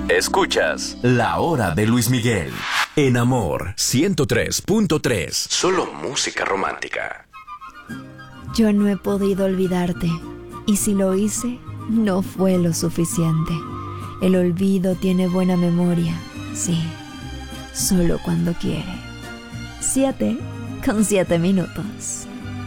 Escuchas La Hora de Luis Miguel en Amor 103.3. Solo música romántica. Yo no he podido olvidarte, y si lo hice, no fue lo suficiente. El olvido tiene buena memoria, sí, solo cuando quiere. 7:07.